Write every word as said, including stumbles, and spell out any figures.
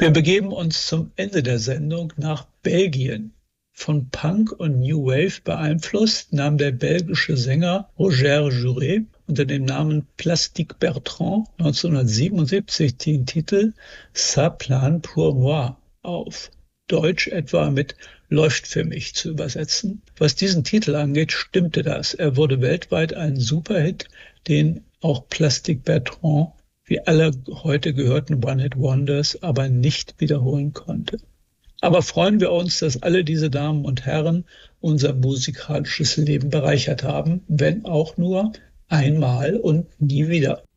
Wir begeben uns zum Ende der Sendung nach Belgien. Von Punk und New Wave beeinflusst, nahm der belgische Sänger Roger Jouret unter dem Namen Plastique Bertrand neunzehnhundertsiebenundsiebzig den Titel Ça plane pour moi auf. Deutsch etwa mit Läuft für mich zu übersetzen. Was diesen Titel angeht, stimmte das. Er wurde weltweit ein Superhit, den auch Plastique Bertrand wie alle heute gehörten One-Hit-Wonders aber nicht wiederholen konnte. Aber freuen wir uns, dass alle diese Damen und Herren unser musikalisches Leben bereichert haben, wenn auch nur einmal und nie wieder.